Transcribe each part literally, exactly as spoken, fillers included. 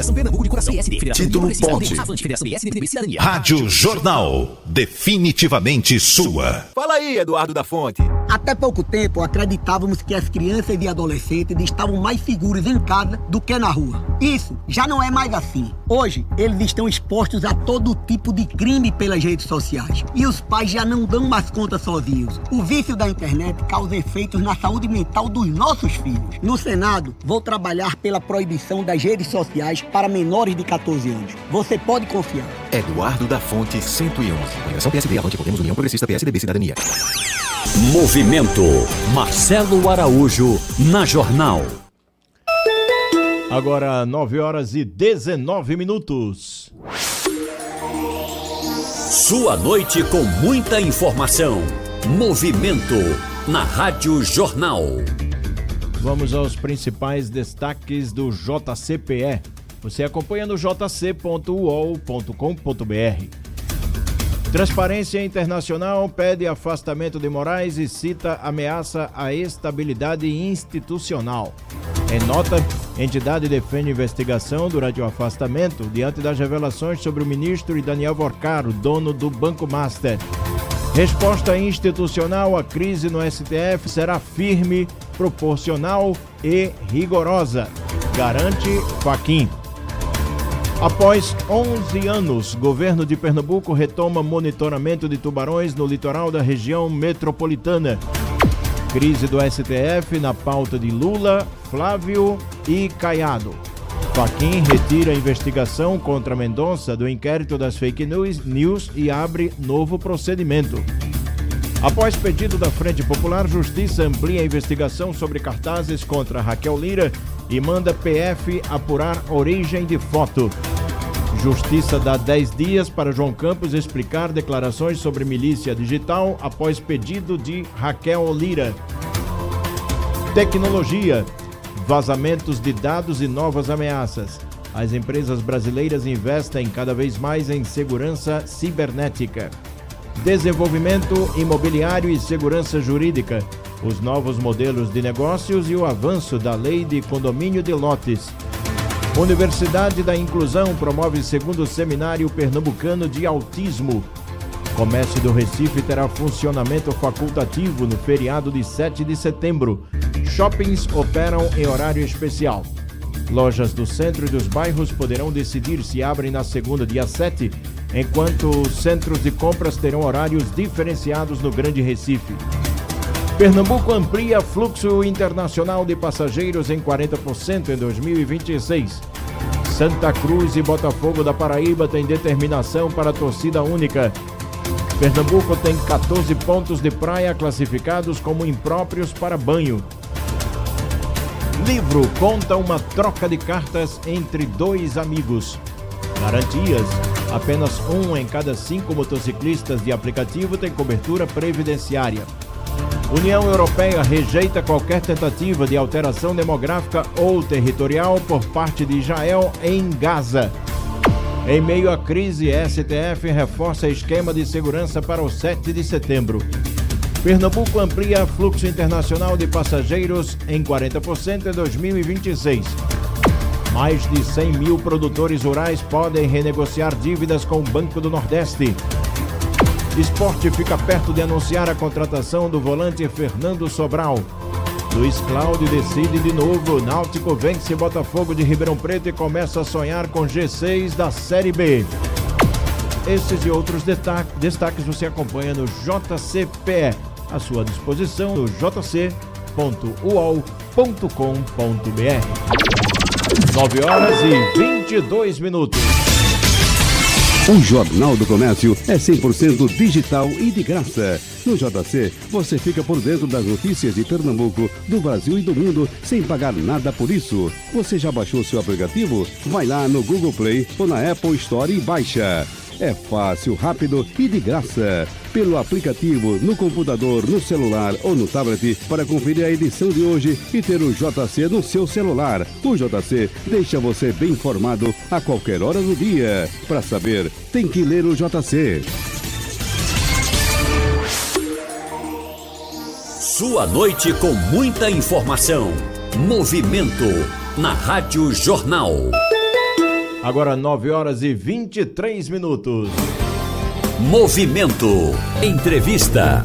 Federação Pernambuco de Coração. P S D. Federação Título ponte. Avante. Federação B S D, M D B Cidadania. Rádio Jornal. Definitivamente sua. Fala aí, Eduardo da Fonte. Até pouco tempo, acreditávamos que as crianças e adolescentes estavam mais seguros em casa do que na rua. Isso já não é mais assim. Hoje, eles estão expostos a todo tipo de crime pelas redes sociais. E os pais já não dão mais conta sozinhos. O vício da internet causa efeitos na saúde mental dos nossos filhos. No Senado, vou trabalhar pela proibição das redes sociais para menores de catorze anos. Você pode confiar. Eduardo da Fonte, cento e onze. Coligação P S D, Avante, Podemos, União Progressista, P S D B Cidadania. Movimento Marcelo Araújo na Jornal. Agora nove horas e dezenove minutos. Sua noite com muita informação. Movimento na Rádio Jornal. Vamos aos principais destaques do J C P E. Você acompanha no j c ponto u o l ponto com ponto b r. Transparência Internacional pede afastamento de Moraes e cita ameaça à estabilidade institucional. Em nota, a entidade defende investigação durante o afastamento diante das revelações sobre o ministro e Daniel Vorcaro, dono do Banco Master. Resposta institucional à crise no S T F será firme, proporcional e rigorosa, garante Fachin. Após onze anos, governo de Pernambuco retoma monitoramento de tubarões no litoral da região metropolitana. Crise do S T F na pauta de Lula, Flávio e Caiado. Fachin retira a investigação contra Mendonça do inquérito das fake news, news e abre novo procedimento. Após pedido da Frente Popular, Justiça amplia a investigação sobre cartazes contra Raquel Lira e manda P F apurar origem de foto. Justiça dá dez dias para João Campos explicar declarações sobre milícia digital após pedido de Raquel Lira. Tecnologia, vazamentos de dados e novas ameaças. As empresas brasileiras investem cada vez mais em segurança cibernética. Desenvolvimento imobiliário e segurança jurídica. Os novos modelos de negócios e o avanço da lei de condomínio de lotes. Universidade da Inclusão promove segundo seminário pernambucano de autismo. Comércio do Recife terá funcionamento facultativo no feriado de sete de setembro. Shoppings operam em horário especial. Lojas do centro e dos bairros poderão decidir se abrem na segunda, dia sete, enquanto centros de compras terão horários diferenciados no Grande Recife. Pernambuco amplia fluxo internacional de passageiros em quarenta por cento em dois mil e vinte e seis. Santa Cruz e Botafogo da Paraíba têm determinação para a torcida única. Pernambuco tem catorze pontos de praia classificados como impróprios para banho. Livro conta uma troca de cartas entre dois amigos. Garantias: apenas um em cada cinco motociclistas de aplicativo tem cobertura previdenciária. União Europeia rejeita qualquer tentativa de alteração demográfica ou territorial por parte de Israel em Gaza. Em meio à crise, S T F reforça esquema de segurança para o sete de setembro. Pernambuco amplia fluxo internacional de passageiros em quarenta por cento em dois mil e vinte e seis. Mais de cem mil produtores rurais podem renegociar dívidas com o Banco do Nordeste. Esporte fica perto de anunciar a contratação do volante Fernando Sobral. Luiz Cláudio decide de novo. Náutico vence Botafogo de Ribeirão Preto e começa a sonhar com G seis da Série B. Esses e outros destaques você acompanha no J C P E, à sua disposição no j c ponto u o l ponto com ponto b r. nove horas e vinte e dois minutos. O Jornal do Comércio é cem por cento digital e de graça. No J C, você fica por dentro das notícias de Pernambuco, do Brasil e do mundo, sem pagar nada por isso. Você já baixou seu aplicativo? Vai lá no Google Play ou na Apple Store e baixa. É fácil, rápido e de graça. Pelo aplicativo, no computador, no celular ou no tablet, para conferir a edição de hoje e ter o J C no seu celular. O J C deixa você bem informado a qualquer hora do dia. Para saber, tem que ler o J C. Sua noite com muita informação. Movimento na Rádio Jornal. Agora nove horas e vinte e três minutos. Movimento. Entrevista.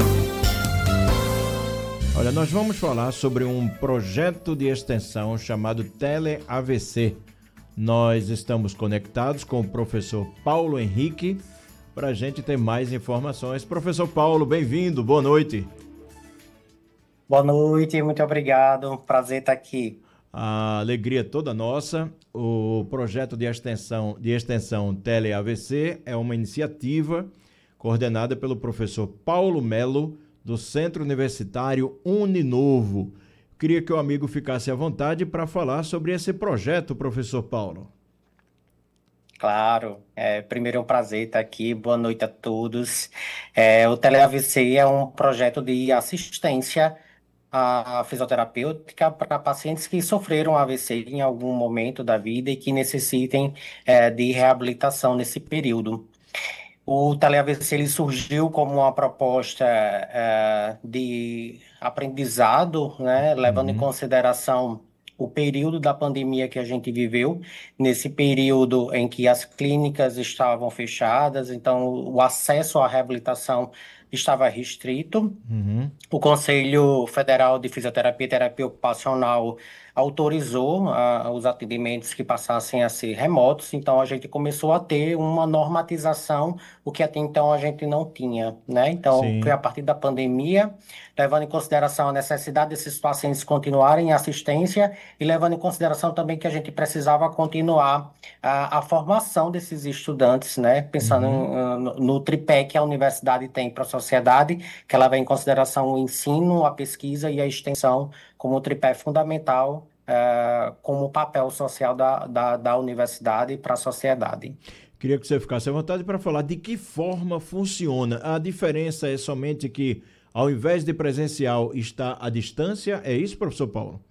Olha, nós vamos falar sobre um projeto de extensão chamado Tele-A V C. Nós estamos conectados com o professor Paulo Henrique para a gente ter mais informações. Professor Paulo, bem-vindo, boa noite. Boa noite, muito obrigado, prazer estar aqui. A alegria toda nossa. O projeto de extensão, de extensão Tele-A V C é uma iniciativa coordenada pelo professor Paulo Melo, do Centro Universitário Uninovo. Queria que o amigo ficasse à vontade para falar sobre esse projeto, professor Paulo. Claro, é, primeiro é um prazer estar aqui, boa noite a todos. É, o Tele-A V C é um projeto de assistência à fisioterapêutica para pacientes que sofreram A V C em algum momento da vida e que necessitem é, de reabilitação nesse período. O Tele-A V C ele surgiu como uma proposta é, de aprendizado, né, levando em consideração o período da pandemia que a gente viveu, nesse período em que as clínicas estavam fechadas, então o acesso à reabilitação estava restrito. Uhum. O Conselho Federal de Fisioterapia e Terapia Ocupacional autorizou uh, os atendimentos que passassem a ser remotos, então a gente começou a ter uma normatização, o que até então a gente não tinha, né? Então, Sim. foi a partir da pandemia, levando em consideração a necessidade desses pacientes continuarem em assistência e levando em consideração também que a gente precisava continuar a, a formação desses estudantes, né? Pensando Uhum. uh, no, no tripé que a universidade tem para a sociedade, que ela leva em consideração o ensino, a pesquisa e a extensão como tripé fundamental, uh, como papel social da, da, da universidade para a sociedade. Queria que você ficasse à vontade para falar de que forma funciona. A diferença é somente que, ao invés de presencial, está à distância? É isso, professor Paulo?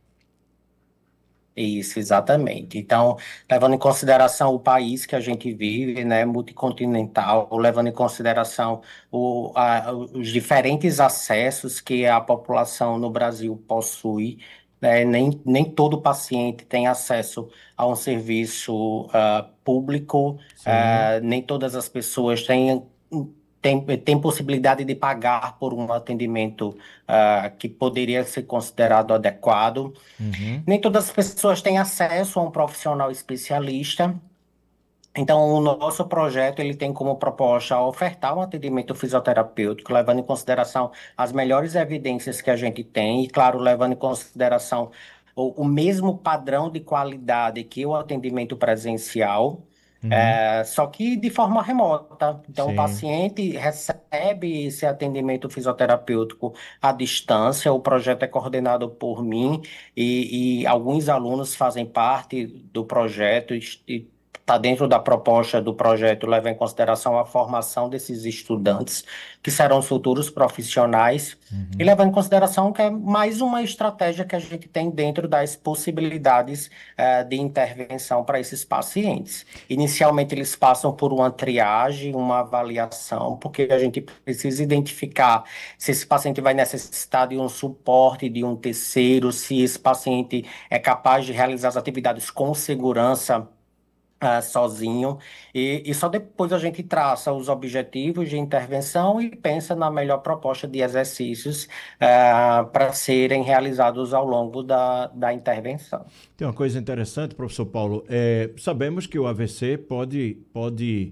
Isso, exatamente. Então, levando em consideração o país que a gente vive, né, multicontinental, levando em consideração o, a, os diferentes acessos que a população no Brasil possui, né, nem, nem todo paciente tem acesso a um serviço uh, público, uh, nem todas as pessoas têm Tem, tem possibilidade de pagar por um atendimento uh, que poderia ser considerado adequado. Uhum. Nem todas as pessoas têm acesso a um profissional especialista. Então, o nosso projeto ele tem como proposta ofertar um atendimento fisioterapêutico, levando em consideração as melhores evidências que a gente tem e, claro, levando em consideração o, o mesmo padrão de qualidade que o atendimento presencial. Uhum. É, só que de forma remota. Então, Sim. o paciente recebe esse atendimento fisioterapêutico à distância. O projeto é coordenado por mim e, e alguns alunos fazem parte do projeto e está dentro da proposta do projeto, leva em consideração a formação desses estudantes, que serão os futuros profissionais, uhum. e leva em consideração que é mais uma estratégia que a gente tem dentro das possibilidades uh, de intervenção para esses pacientes. Inicialmente, eles passam por uma triagem, uma avaliação, porque a gente precisa identificar se esse paciente vai necessitar de um suporte de um terceiro, se esse paciente é capaz de realizar as atividades com segurança, Uh, sozinho, e, e só depois a gente traça os objetivos de intervenção e pensa na melhor proposta de exercícios uh, para serem realizados ao longo da, da intervenção. Tem uma coisa interessante, professor Paulo, é, sabemos que o A V C pode, pode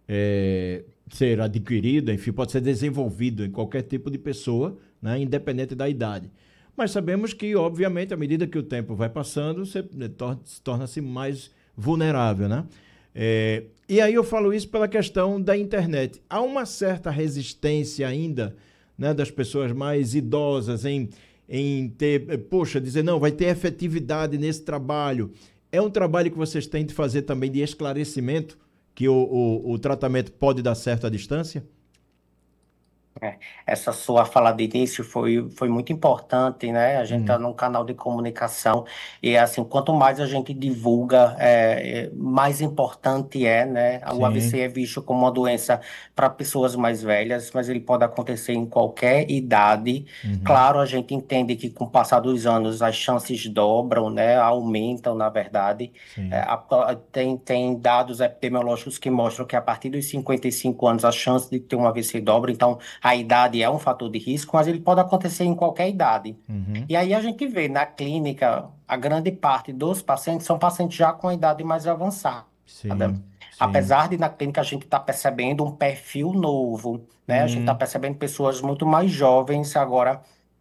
é, ser adquirido, enfim, pode ser desenvolvido em qualquer tipo de pessoa, né, independente da idade. Mas sabemos que, obviamente, à medida que o tempo vai passando, você torna-se mais vulnerável, né? É, e aí eu falo isso pela questão da internet. Há uma certa resistência ainda, né, das pessoas mais idosas em, em ter, poxa, dizer, não, vai ter efetividade nesse trabalho. É um trabalho que vocês têm de fazer também de esclarecimento, que o, o, o tratamento pode dar certo à distância? É, essa sua fala de início foi, foi muito importante, né? A gente está Hum, num canal de comunicação e, assim, quanto mais a gente divulga, é, é, mais importante é, né? O A V C sim. é visto como uma doença para pessoas mais velhas, mas ele pode acontecer em qualquer idade. Uhum, Claro, a gente entende que com o passar dos anos as chances dobram, né? Aumentam, na verdade. É, sim. a- a- tem, tem dados epidemiológicos que mostram que a partir dos cinquenta e cinco anos a chance de ter um A V C dobra, então a idade é um fator de risco, mas ele pode acontecer em qualquer idade. Uhum, E aí a gente vê na clínica, a grande parte dos pacientes são pacientes já com a idade mais avançada. sim, sim. Apesar de na clínica a gente estar percebendo um perfil novo, né? A gente está Hum, percebendo pessoas muito mais jovens agora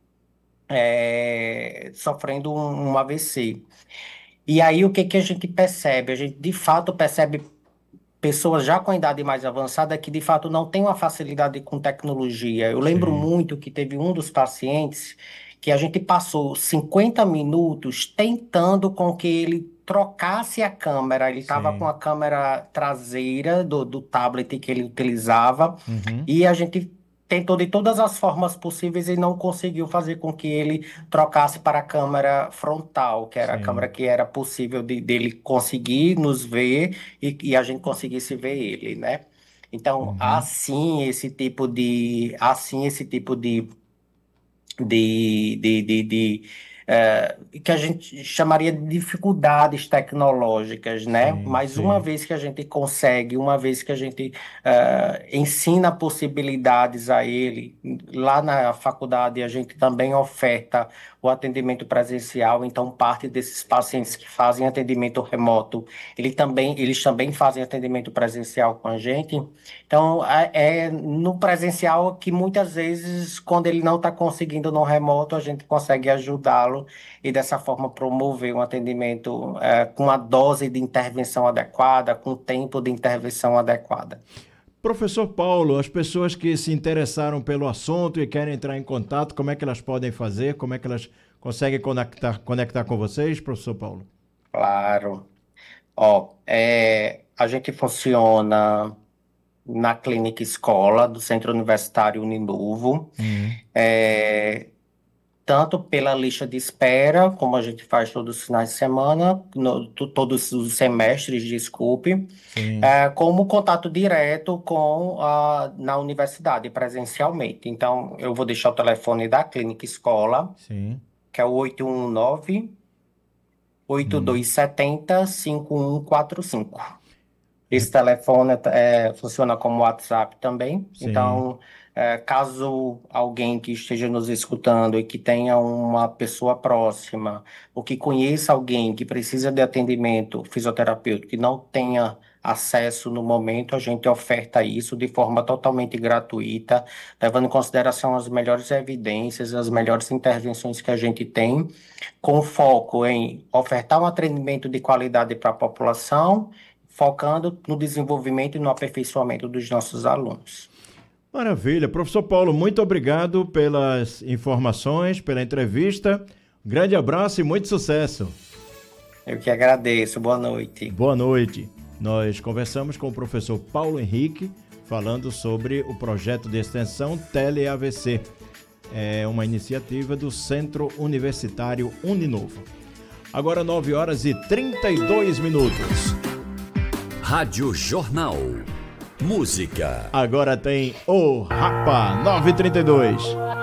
é, sofrendo um, um A V C. E aí o que que a gente percebe? A gente de fato percebe pessoas já com a idade mais avançada que de fato não têm uma facilidade com tecnologia. Eu lembro sim, muito que teve um dos pacientes que a gente passou cinquenta minutos tentando com que ele trocasse a câmera. Ele estava com sim. a câmera traseira do, do tablet que ele utilizava Uhum, e a gente tentou de todas as formas possíveis e não conseguiu fazer com que ele trocasse para a câmera frontal, que era a câmera sim. que era possível de, dele conseguir nos ver e, e a gente conseguisse ver ele, né? Então, Uhum, assim esse tipo de, assim esse tipo de de, de, de, de, eh, que a gente chamaria de dificuldades tecnológicas, né? sim, Mas uma sim. vez que a gente consegue, uma vez que a gente eh, ensina possibilidades a ele, lá na faculdade a gente também oferta o atendimento presencial, então parte desses pacientes que fazem atendimento remoto, ele também, eles também fazem atendimento presencial com a gente. Então, é é no presencial que muitas vezes, quando ele não está conseguindo no remoto, a gente consegue ajudá-lo e dessa forma promover um atendimento é, com a dose de intervenção adequada, com o tempo de intervenção adequada. Professor Paulo, as pessoas que se interessaram pelo assunto e querem entrar em contato, como é que elas podem fazer? Como é que elas conseguem conectar, conectar com vocês, professor Paulo? Claro. Ó, é, a gente funciona na clínica escola do Centro Universitário Uninovo. Hum, É, tanto pela lista de espera, como a gente faz todos os finais de semana, no- to- todos os semestres, desculpe, sim, é, como contato direto com a, na universidade, presencialmente. Então, eu vou deixar o telefone da clínica escola, sim. que é o oito um nove, oito Hum, dois sete zero, cinco um quatro cinco. Esse telefone é, funciona como WhatsApp também. sim. Então, é, caso alguém que esteja nos escutando e que tenha uma pessoa próxima, ou que conheça alguém que precisa de atendimento fisioterapêutico que não tenha acesso no momento, a gente oferta isso de forma totalmente gratuita, levando em consideração as melhores evidências, as melhores intervenções que a gente tem, com foco em ofertar um atendimento de qualidade para a população, focando no desenvolvimento e no aperfeiçoamento dos nossos alunos. Maravilha. Professor Paulo, muito obrigado pelas informações, pela entrevista. Um grande abraço e muito sucesso. Eu que agradeço. Boa noite. Boa noite. Nós conversamos com o professor Paulo Henrique, falando sobre o projeto de extensão Tele-A V C. É uma iniciativa do Centro Universitário Uninovo. Agora nove horas e trinta e dois minutos. Rádio Jornal. Música. Agora tem o Rapa nove e trinta e dois.